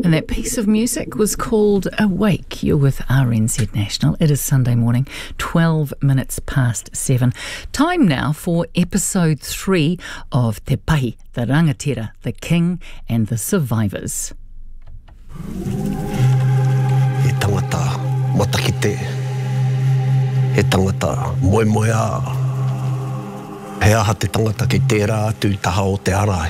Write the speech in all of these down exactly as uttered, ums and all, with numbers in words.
And that piece of music was called Awake. You're with R N Z National. It is Sunday morning, twelve minutes past seven. Time now for episode three of Te Pahi, the Rangatira, the King and the Survivors. He tangata matakite. He tangata moe moea. He aha te tangata ki tērā atu taha o te arai.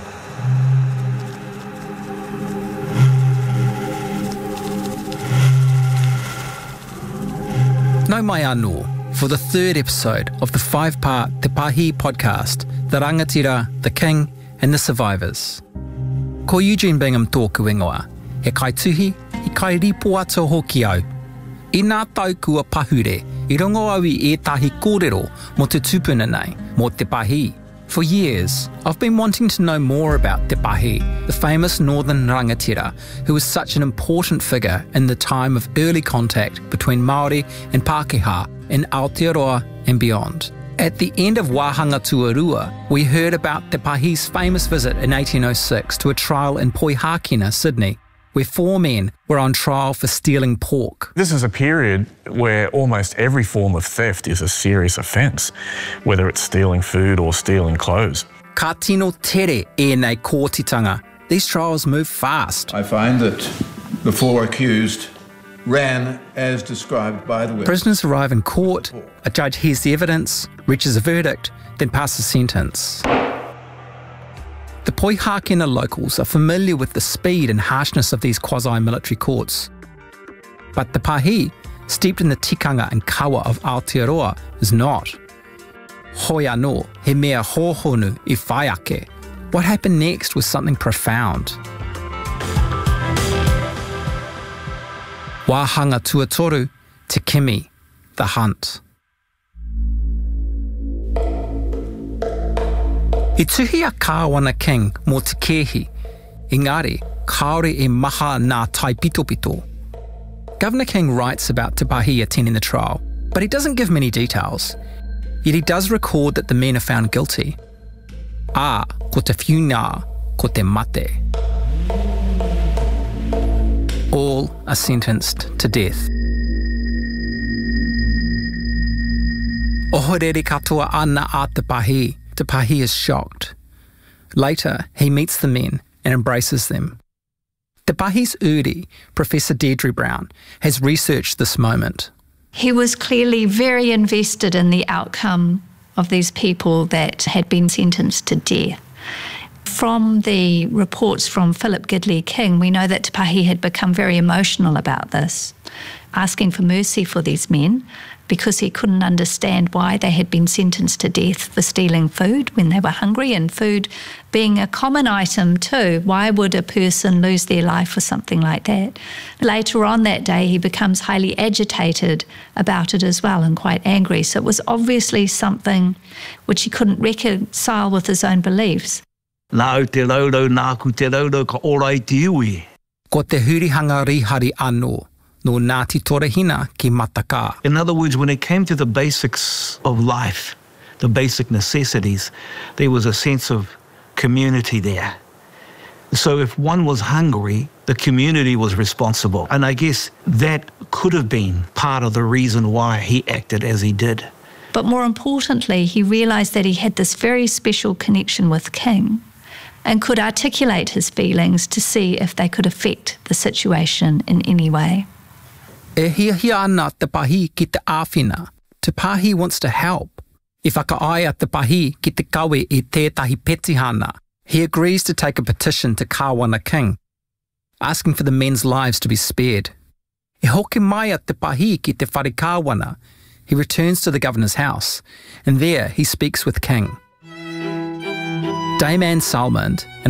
Nau mai anō for the third episode of the five-part Te Pahi podcast, The Rangatira, The King and The Survivors. Ko Eugene Bingham tōku ingoa, he kaituhi, i kai ripo ato hoki au. I nā tau kua pahure, i rongo au i ētahi kōrero mo te tupuna nei, mo Te Pahi. For years, I've been wanting to know more about Te Pahi, the famous northern rangatira, who was such an important figure in the time of early contact between Māori and Pākehā in Aotearoa and beyond. At the end of Wāhanga Tuarua, we heard about Te Pahi's famous visit in eighteen oh six to a trial in Poihākina, Sydney, where four men were on trial for stealing pork. This is a period where almost every form of theft is a serious offence, whether it's stealing food or stealing clothes. Ka tino tere e nei kōtitanga. These trials move fast. I find that the four accused ran as described by the witness. Prisoners arrive in court, a judge hears the evidence, reaches a verdict, then passes sentence. The Poihākina locals are familiar with the speed and harshness of these quasi-military courts. But Te Pahi, steeped in the tikanga and kawa of Aotearoa, is not. Hoi anō, he mea hōhonu I whai ake. What happened next was something profound. Wāhanga Tuatoru, Te Kimi, the hunt. I tuhi a Kāwana King mō te kehi, engari, kāore e maha nā tai pito pito. Governor King writes about Te Pahi attending the trial, but he doesn't give many details. Yet he does record that the men are found guilty. Ā, ko te whiunga, ko te mate. All are sentenced to death. Ohorere katoa ana a Te Pahi. Te Pahi is shocked. Later, he meets the men and embraces them. Te Pahi's uri, Professor Deirdre Brown, has researched this moment. He was clearly very invested in the outcome of these people that had been sentenced to death. From the reports from Philip Gidley King, we know that Te Pahi had become very emotional about this, asking for mercy for these men because he couldn't understand why they had been sentenced to death for stealing food when they were hungry, and food being a common item too. Why would a person lose their life for something like that? Later on that day, he becomes highly agitated about it as well and quite angry. So it was obviously something which he couldn't reconcile with his own beliefs. Nā te raurau, nā ku te raurau ka orai te iwi. Ko te hurihanga rihari anō, no Ngāti Torahina ki mataka. In other words, when it came to the basics of life, the basic necessities, there was a sense of community there. So if one was hungry, the community was responsible. And I guess that could have been part of the reason why he acted as he did. But more importantly, he realised that he had this very special connection with King and could articulate his feelings to see if they could affect the situation in any way. E hia hia ana Te Pahi ki te āwhina. Te Pahi wants to help. I whakaaia Te Pahi ki te kawe I tētahi petihana. He agrees to take a petition to Kāwana King, asking for the men's lives to be spared. E hoke mai a Te Pahi ki te whare kāwana. He returns to the governor's house, and there he speaks with King. Dame Anne Salmond, an